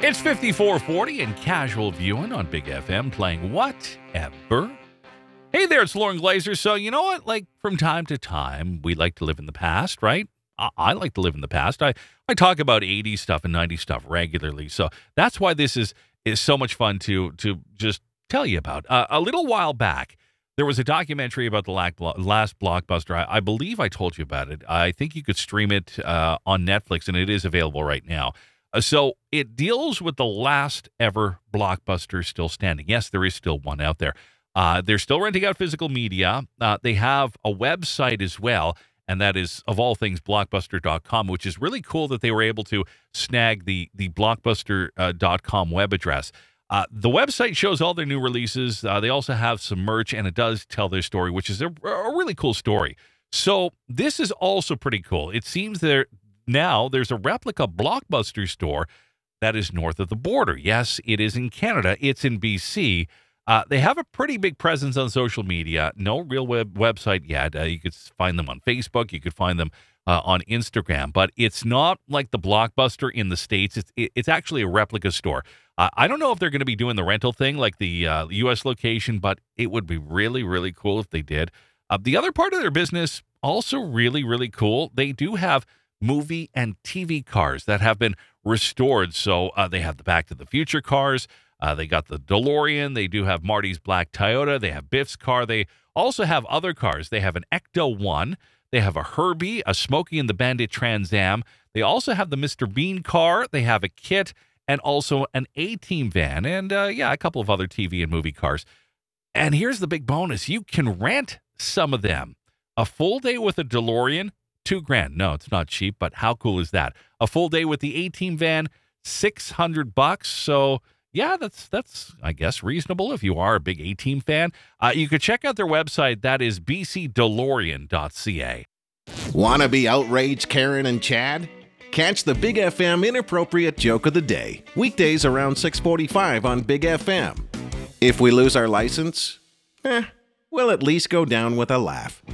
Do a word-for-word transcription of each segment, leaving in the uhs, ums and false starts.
It's fifty-four forty and casual viewing on Big F M playing whatever. Hey there, it's Lauren Glazer. So you know what? Like from time to time, we like to live in the past, right? I, I like to live in the past. I, I talk about eighties stuff and nineties stuff regularly. So that's why this is, is so much fun to, to just tell you about. Uh, a little while back, there was a documentary about the last Blockbuster. I, I believe I told you about it. I think you could stream it uh, on Netflix, and it is available right now. Uh, so it deals with the last ever Blockbuster still standing. Yes, there is still one out there. Uh, they're still renting out physical media. Uh, they have a website as well, and that is, of all things, blockbuster dot com, which is really cool that they were able to snag the, the blockbuster dot com web address. Uh, the website shows all their new releases. Uh, they also have some merch, and it does tell their story, which is a, a really cool story. So this is also pretty cool. It seems there now there's a replica Blockbuster store that is north of the border. Yes, it is in Canada. It's in B C. Uh, they have a pretty big presence on social media. No real web website yet. Uh, you could find them on Facebook. You could find them uh, on Instagram. But it's not like the Blockbuster in the States. It's, it, it's actually a replica store. Uh, I don't know if they're going to be doing the rental thing like the uh, U S location, but it would be really, really cool if they did. Uh, the other part of their business, also really, really cool. They do have movie and T V cars that have been restored. So uh, they have the Back to the Future cars. Uh, they got the DeLorean. They do have Marty's black Toyota. They have Biff's car. They also have other cars. They have an Ecto one. They have a Herbie, a Smokey and the Bandit Trans Am. They also have the Mister Bean car. They have a Kit and also an A-Team van. And, uh, yeah, a couple of other T V and movie cars. And here's the big bonus. You can rent some of them. A full day with a DeLorean, two grand. No, it's not cheap, but how cool is that? A full day with the A-Team van, six hundred bucks. So, yeah, that's, that's I guess, reasonable if you are a big A-Team fan. Uh, you could check out their website. That is b c delorean dot c a. Wanna be outraged, Karen and Chad? Catch the Big F M Inappropriate Joke of the Day. Weekdays around six forty-five on Big F M. If we lose our license, eh, we'll at least go down with a laugh.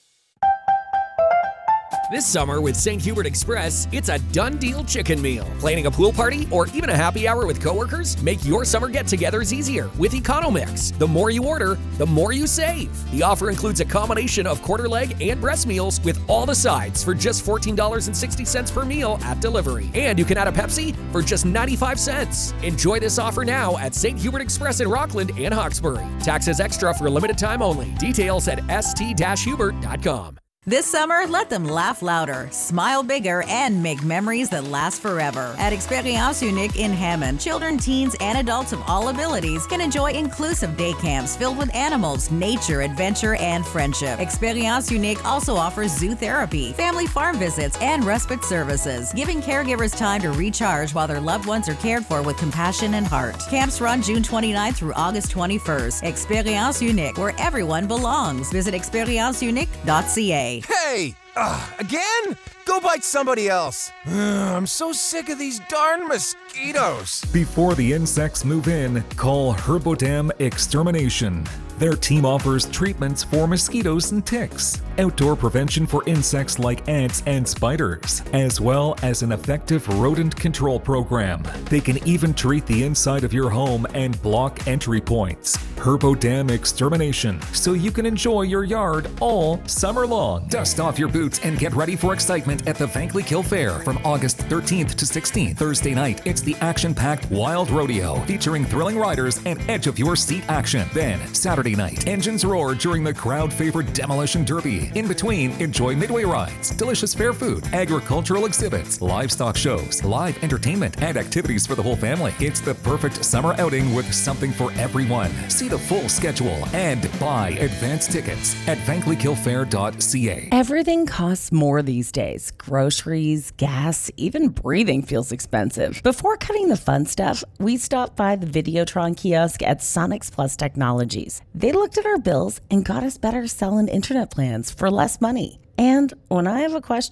This summer with Saint Hubert Express, it's a done deal chicken meal. Planning a pool party or even a happy hour with coworkers? Make your summer get-togethers easier with Economix. The more you order, the more you save. The offer includes a combination of quarter leg and breast meals with all the sides for just fourteen dollars and sixty cents per meal at delivery. And you can add a Pepsi for just ninety-five cents. Enjoy this offer now at Saint Hubert Express in Rockland and Hawkesbury. Taxes extra for a limited time only. Details at s t dash hubert dot com. This summer, let them laugh louder, smile bigger, and make memories that last forever. At Experience Unique in Hammond, children, teens, and adults of all abilities can enjoy inclusive day camps filled with animals, nature, adventure, and friendship. Experience Unique also offers zoo therapy, family farm visits, and respite services, giving caregivers time to recharge while their loved ones are cared for with compassion and heart. Camps run June twenty-ninth through August twenty-first. Experience Unique, where everyone belongs. Visit experience unique dot c a. Hey! Uh, again? Go bite somebody else. Ugh, I'm so sick of these darn mosquitoes. Before the insects move in, call Herbodam Extermination. Their team offers treatments for mosquitoes and ticks, outdoor prevention for insects like ants and spiders, as well as an effective rodent control program. They can even treat the inside of your home and block entry points. Herbodam Extermination, so you can enjoy your yard all summer long. Dust off your boots and get ready for excitement at the Vankleigh Kill Fair from August thirteenth to sixteenth. Thursday night, it's the action-packed Wild Rodeo featuring thrilling riders and edge-of-your-seat action. Then, Saturday night, engines roar during the crowd-favorite Demolition Derby. In between, enjoy midway rides, delicious fair food, agricultural exhibits, livestock shows, live entertainment, and activities for the whole family. It's the perfect summer outing with something for everyone. See the full schedule and buy advance tickets at vankleigh kill fair dot c a. Everything costs more these days. Groceries, gas, even breathing feels expensive. Before cutting the fun stuff, we stopped by the Videotron kiosk at Sonics Plus Technologies. They looked at our bills and got us better cell and internet plans for less money. And when I have a question,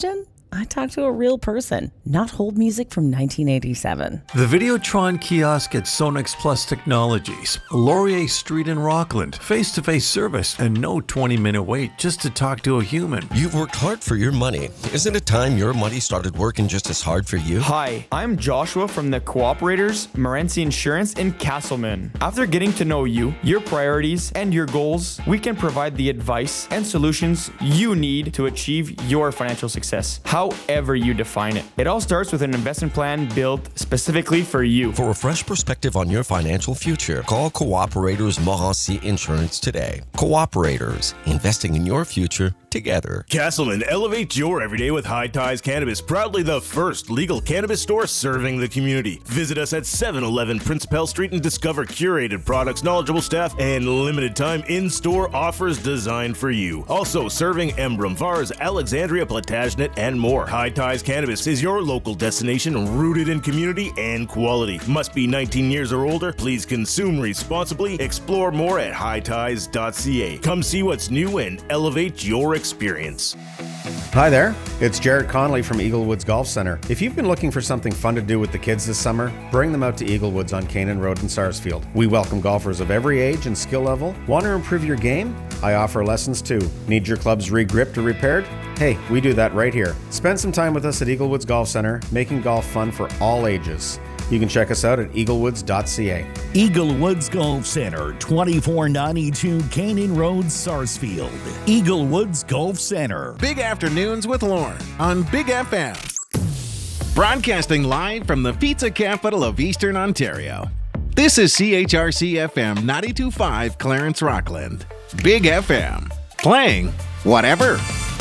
I talked to a real person, not hold music from nineteen eighty-seven. The Videotron kiosk at Sonex Plus Technologies, Laurier Street in Rockland. Face-to-face service and no twenty-minute wait just to talk to a human. You've worked hard for your money. Isn't it time your money started working just as hard for you? Hi, I'm Joshua from the Cooperators, Morency Insurance in Castleman. After getting to know you, your priorities, and your goals, we can provide the advice and solutions you need to achieve your financial success, however you define it. It all starts with an investment plan built specifically for you. For a fresh perspective on your financial future, call Cooperators Morency Insurance today. Cooperators, investing in your future together. Castleman, elevate your everyday with High Ties Cannabis, proudly the first legal cannabis store serving the community. Visit us at seven eleven Prince Pell Street and discover curated products, knowledgeable staff, and limited time in-store offers designed for you. Also serving Embrun, Vars, Alexandria, Plantagenet, and more. High Ties Cannabis is your local destination rooted in community and quality. Must be nineteen years or older. Please consume responsibly. Explore more at high ties dot c a. Come see what's new and elevate your experience. Hi there, it's Jared Connolly from Eagle Woods Golf Center. If you've been looking for something fun to do with the kids this summer, bring them out to Eagle Woods on Canaan Road in Sarsfield. We welcome golfers of every age and skill level. Want to improve your game? I offer lessons too. Need your clubs re-gripped or repaired? Hey, we do that right here. Spend some time with us at Eagle Woods Golf Center, making golf fun for all ages. You can check us out at eagle woods dot c a. Eagle Woods Golf Center, twenty-four ninety-two Canaan Road, Sarsfield. Eagle Woods Golf Center. Big Afternoons with Lauren on Big F M. Broadcasting live from the pizza capital of Eastern Ontario. This is C H R C F M ninety-two point five Clarence Rockland. Big F M. Playing whatever.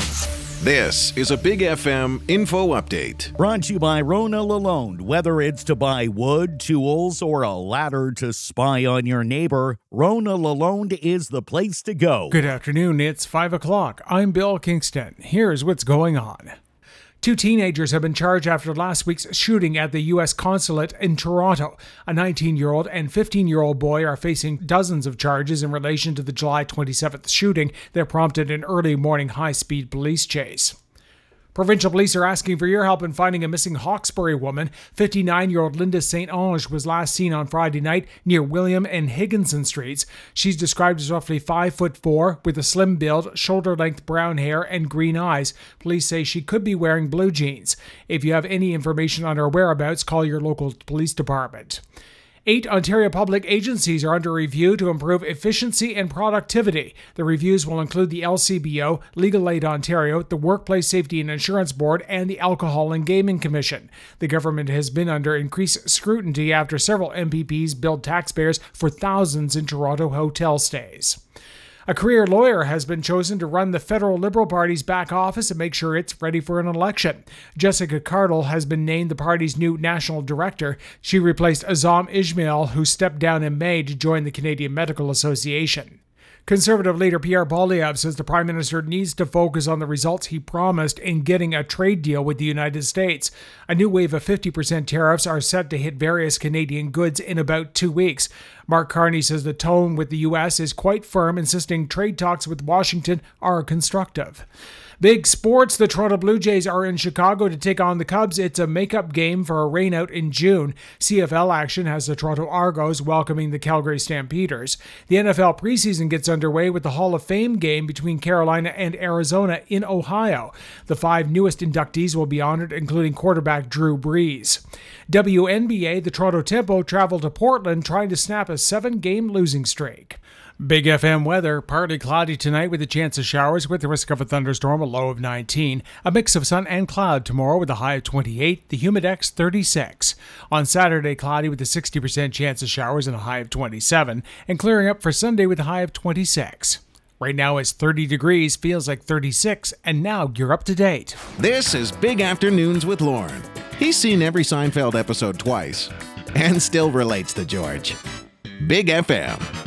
This is a Big F M info update. Brought to you by Rona Lalonde. Whether it's to buy wood, tools, or a ladder to spy on your neighbor, Rona Lalonde is the place to go. Good afternoon. It's five o'clock. I'm Bill Kingston. Here's what's going on. Two teenagers have been charged after last week's shooting at the U S consulate in Toronto. A nineteen-year-old and fifteen-year-old boy are facing dozens of charges in relation to the July twenty-seventh shooting that prompted an early morning high-speed police chase. Provincial police are asking for your help in finding a missing Hawkesbury woman. fifty-nine-year-old Linda Saint Ange was last seen on Friday night near William and Higginson Streets. She's described as roughly five foot four, with a slim build, shoulder-length brown hair, and green eyes. Police say she could be wearing blue jeans. If you have any information on her whereabouts, call your local police department. Eight Ontario public agencies are under review to improve efficiency and productivity. The reviews will include the L C B O, Legal Aid Ontario, the Workplace Safety and Insurance Board, and the Alcohol and Gaming Commission. The government has been under increased scrutiny after several M P Ps billed taxpayers for thousands in Toronto hotel stays. A career lawyer has been chosen to run the federal Liberal Party's back office and make sure it's ready for an election. Jessica Cardle has been named the party's new national director. She replaced Azam Ismail, who stepped down in May to join the Canadian Medical Association. Conservative leader Pierre Poilievre says the Prime Minister needs to focus on the results he promised in getting a trade deal with the United States. A new wave of fifty percent tariffs are set to hit various Canadian goods in about two weeks. Mark Carney says the tone with the U S is quite firm, insisting trade talks with Washington are constructive. Big sports, the Toronto Blue Jays are in Chicago to take on the Cubs. It's a makeup game for a rainout in June. C F L action has the Toronto Argos welcoming the Calgary Stampeders. The N F L preseason gets underway with the Hall of Fame game between Carolina and Arizona in Ohio. The five newest inductees will be honored, including quarterback Drew Brees. W N B A, the Toronto Tempo travel to Portland trying to snap a seven-game losing streak. Big F M weather, partly cloudy tonight with a chance of showers with the risk of a thunderstorm, a low of nineteen. A mix of sun and cloud tomorrow with a high of twenty-eight, the Humidex thirty-six. On Saturday, cloudy with a sixty percent chance of showers and a high of twenty-seven, and clearing up for Sunday with a high of twenty-six. Right now it's thirty degrees, feels like thirty-six, and now you're up to date. This is Big Afternoons with Lauren. He's seen every Seinfeld episode twice and still relates to George. Big F M.